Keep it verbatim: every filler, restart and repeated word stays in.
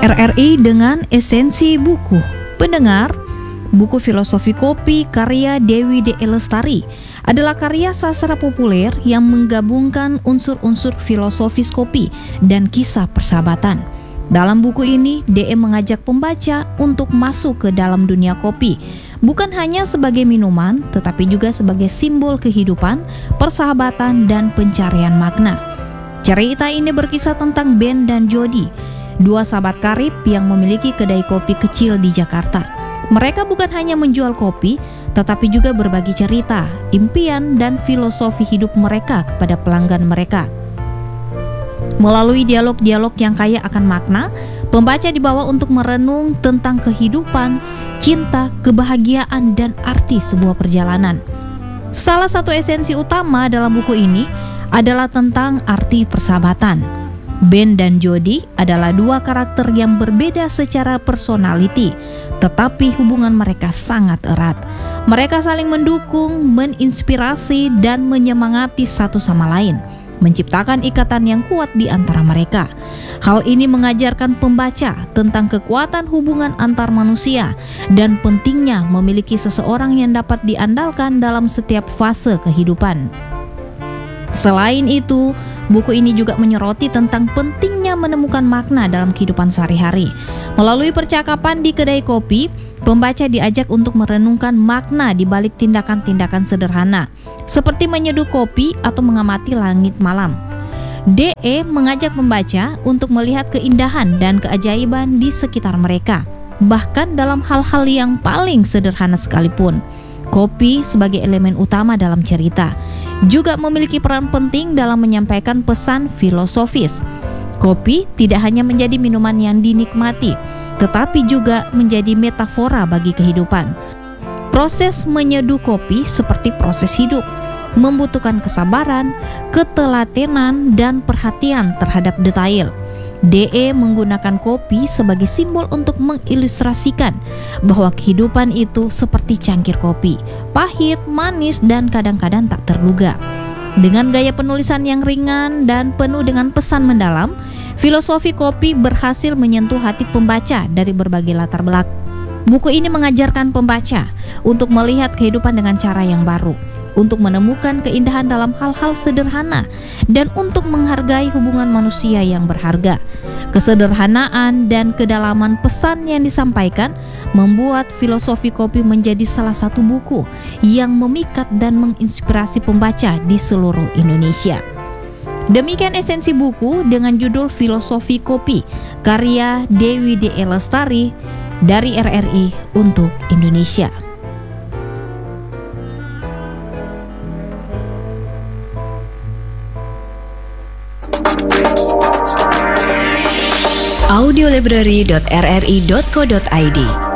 R R I dengan esensi buku. Pendengar, buku Filosofi Kopi karya Dewi D E Lestari adalah karya sastra populer yang menggabungkan unsur-unsur filosofis kopi dan kisah persahabatan. Dalam buku ini, D E mengajak pembaca untuk masuk ke dalam dunia kopi, bukan hanya sebagai minuman, tetapi juga sebagai simbol kehidupan, persahabatan, dan pencarian makna. Cerita ini berkisah tentang Ben dan Jody, dua sahabat karib yang memiliki kedai kopi kecil di Jakarta. Mereka bukan hanya menjual kopi, tetapi juga berbagi cerita, impian, dan filosofi hidup mereka kepada pelanggan mereka. Melalui dialog-dialog yang kaya akan makna, pembaca dibawa untuk merenung tentang kehidupan, cinta, kebahagiaan, dan arti sebuah perjalanan. Salah satu esensi utama dalam buku ini adalah tentang arti persahabatan. Ben dan Jody adalah dua karakter yang berbeda secara personality, tetapi hubungan mereka sangat erat. Mereka saling mendukung, menginspirasi, dan menyemangati satu sama lain, menciptakan ikatan yang kuat di antara mereka. Hal ini mengajarkan pembaca tentang kekuatan hubungan antar manusia dan pentingnya memiliki seseorang yang dapat diandalkan dalam setiap fase kehidupan. Selain itu, buku ini juga menyoroti tentang pentingnya menemukan makna dalam kehidupan sehari-hari. Melalui percakapan di kedai kopi, pembaca diajak untuk merenungkan makna di balik tindakan-tindakan sederhana, seperti menyeduh kopi atau mengamati langit malam. D E mengajak pembaca untuk melihat keindahan dan keajaiban di sekitar mereka, bahkan dalam hal-hal yang paling sederhana sekalipun. Kopi sebagai elemen utama dalam cerita juga memiliki peran penting dalam menyampaikan pesan filosofis. Kopi tidak hanya menjadi minuman yang dinikmati, tetapi juga menjadi metafora bagi kehidupan. Proses menyeduh kopi seperti proses hidup, membutuhkan kesabaran, ketelatenan, dan perhatian terhadap detail. D E menggunakan kopi sebagai simbol untuk mengilustrasikan bahwa kehidupan itu seperti cangkir kopi, pahit, manis, dan kadang-kadang tak terduga. Dengan gaya penulisan yang ringan dan penuh dengan pesan mendalam, filosofi kopi berhasil menyentuh hati pembaca dari berbagai latar belakang. Buku ini mengajarkan pembaca untuk melihat kehidupan dengan cara yang baru, untuk menemukan keindahan dalam hal-hal sederhana, dan untuk menghargai hubungan manusia yang berharga. Kesederhanaan dan kedalaman pesan yang disampaikan membuat filosofi kopi menjadi salah satu buku yang memikat dan menginspirasi pembaca di seluruh Indonesia. Demikian esensi buku dengan judul Filosofi Kopi karya Dewi D E Lestari dari R R I untuk Indonesia. audiolibrary dot r r i dot co dot i d